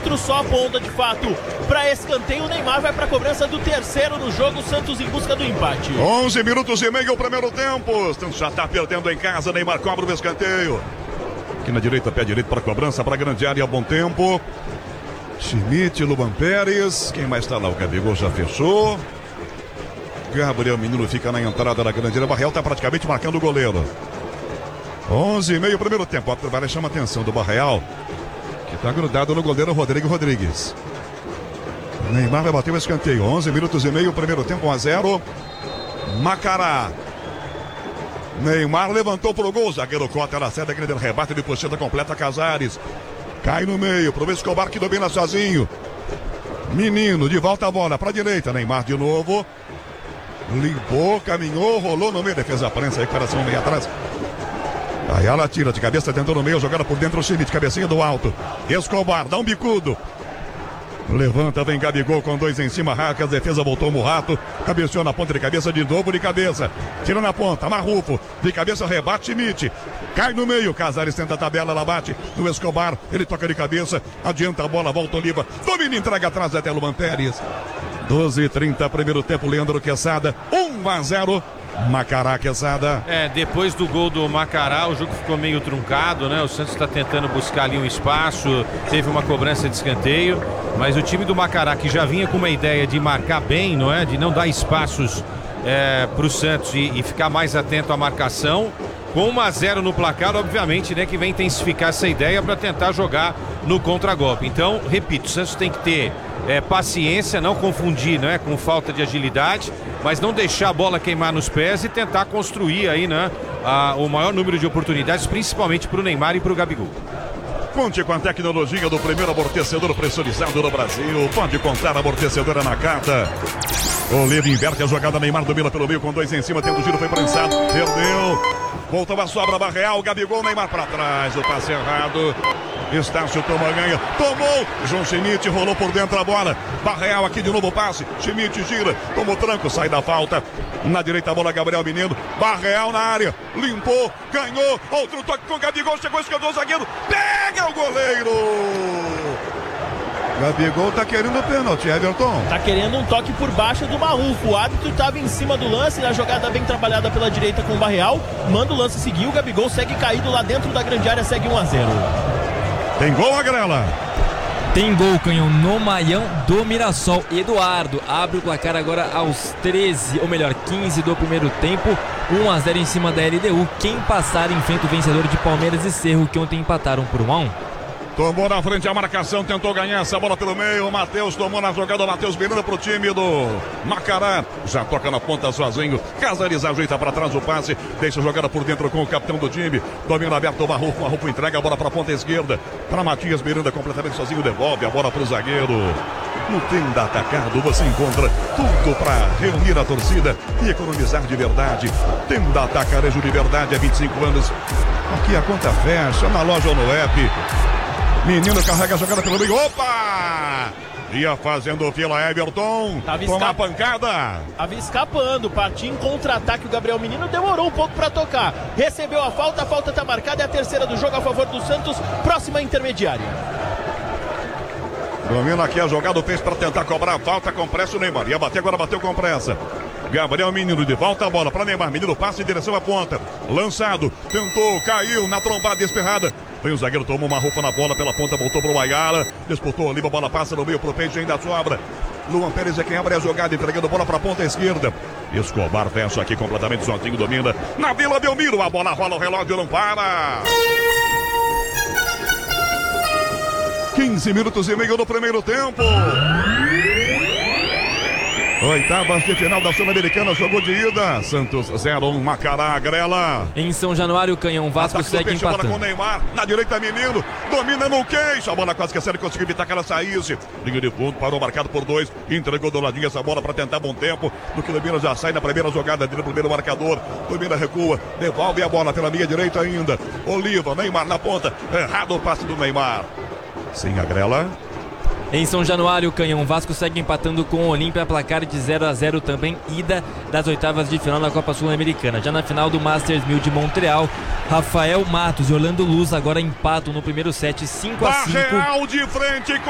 árbitro só aponta de fato para escanteio. O Neymar vai para a cobrança do terceiro no jogo. Santos em busca do empate. 11 minutos e meio o primeiro tempo. O Santos já está perdendo em casa. Neymar cobra o escanteio. Aqui na direita, pé direito para a cobrança, para a grande área, bom tempo. Schmidt, Luan Pérez. Quem mais está lá? O Gabigol já fechou. Gabriel Menino fica na entrada da grande área. Barreal está praticamente marcando o goleiro. 11 e meio, primeiro tempo. Agora chama a atenção do Barreal, que está grudado no goleiro Rodrigo Rodrigues. Neymar vai bater o escanteio. 11 minutos e meio, primeiro tempo, 1-0. Macará. Neymar levantou pro gol. Zagueiro Cota na sede, grande rebate de puxada completa. Casares cai no meio pro Escobar, que domina sozinho. Menino de volta a bola pra direita. Neymar de novo. Limpou, caminhou, rolou no meio. Defesa prensa, recuperação meio atrás. Aí ela tira de cabeça, tentou no meio, jogada por dentro o Schmidt, cabecinha do alto. Escobar, dá um bicudo. Levanta, vem Gabigol com dois em cima, Racas, defesa voltou o Murrato, cabeceou na ponta de cabeça, de novo de cabeça, tira na ponta, Marrufo, de cabeça, rebate Schmidt, cai no meio, Casares tenta a tabela, ela bate no Escobar, ele toca de cabeça, adianta a bola, volta Oliva, domina, entrega atrás até Luan Pérez. 12h30, primeiro tempo, Leandro Quesada, 1-0. Macará, Quesada. Depois do gol do Macará, o jogo ficou meio truncado, né? O Santos está tentando buscar ali um espaço, teve uma cobrança de escanteio, mas o time do Macará, que já vinha com uma ideia de marcar bem, não é? De não dar espaços para o Santos e ficar mais atento à marcação, com 1-0 no placar, obviamente, né? Que vem intensificar essa ideia para tentar jogar no contragolpe. Então, repito, o Santos tem que ter paciência, não confundir, né, com falta de agilidade, mas não deixar a bola queimar nos pés e tentar construir aí, né, o maior número de oportunidades, principalmente para o Neymar e para o Gabigol. Conte com a tecnologia do primeiro amortecedor pressurizado no Brasil. Pode contar, amortecedora na carta. Oliva inverte a jogada, Neymar domina pelo meio com dois em cima, tendo giro, foi prensado, perdeu. Voltou a sobra, Barreal, Gabigol, Neymar para trás, o passe errado. Estácio toma, ganha, tomou, João Schmidt rolou por dentro a bola, Barreal aqui de novo o passe, Schmidt gira, tomou tranco, sai da falta, na direita a bola, Gabriel Menino, Barreal na área, limpou, ganhou, outro toque com o Gabigol, chegou, escandou o zagueiro, pega o goleiro! Gabigol tá querendo o pênalti, Everton. Tá querendo um toque por baixo do Marrufo. O árbitro estava em cima do lance, na jogada bem trabalhada pela direita com o Barreal, manda o lance seguir, o Gabigol segue caído lá dentro da grande área, segue 1-0. Tem gol, Agrela? Tem gol, Canhão, no Maião do Mirassol. Eduardo abre o placar agora aos 15 do primeiro tempo. 1-0 em cima da LDU. Quem passar enfrenta o vencedor de Palmeiras e Cerro, que ontem empataram por 1-1. Tomou na frente a marcação, tentou ganhar essa bola pelo meio. O Matheus tomou na jogada, o Matheus virando pro time do Macará. Já toca na ponta sozinho. Casares ajeita para trás o passe. Deixa a jogada por dentro com o capitão do time. Domina aberto o Marrufo. Marrufo entrega a bola para a ponta esquerda. Para Matias Miranda completamente sozinho. Devolve a bola para o zagueiro. No Tenda Atacado você encontra tudo para reunir a torcida e economizar de verdade. Tenda Atacarejo de verdade há 25 anos. Aqui a conta fecha na loja ou no app. Menino carrega a jogada pelo meio. Opa! Ia fazendo fila, Everton. Toma a pancada. Tava escapando. Partiu em contra-ataque. O Gabriel Menino demorou um pouco para tocar. Recebeu a falta tá marcada. É a terceira do jogo a favor do Santos. Próxima intermediária. Domina aqui a jogada. Fez para tentar cobrar a falta com pressa o Neymar. Ia bater, agora bateu com pressa. Gabriel Menino de volta a bola para Neymar. Menino passa em direção à ponta. Lançado. Tentou, caiu na trombada esperrada. Vem o zagueiro, tomou uma roupa na bola pela ponta, voltou pro Maigala, disputou ali, a bola passa no meio pro peixe, ainda sobra. Luan Pérez é quem abre a jogada, entregando a bola pra ponta esquerda. Escobar fecha aqui completamente sozinho, domina. Na Vila Belmiro, a bola rola, o relógio não para. 15 minutos e meio no primeiro tempo. Oitavas de final da Sul-Americana, jogou de ida. Santos 0-1, Macará, Agrela. Em São Januário, Canhão, Vasco segue empatando. Bola com Neymar, na direita Menino, domina no queixo. A bola quase que conseguiu evitar que ela saísse. Linha de fundo, parou marcado por 2. Entregou do ladinho essa bola para tentar bom tempo. No que Lemina já sai na primeira jogada dele, primeiro marcador. Lemina recua, devolve a bola pela linha direita ainda. Oliva, Neymar na ponta. Errado o passe do Neymar. Sim, Agrela. Em São Januário, Canhão, Vasco segue empatando com o Olímpia, placar de 0-0 também, ida das oitavas de final da Copa Sul-Americana. Já na final do Masters 1000 de Montreal, Rafael Matos e Orlando Luz agora empatam no primeiro set 5-5. Barreal de frente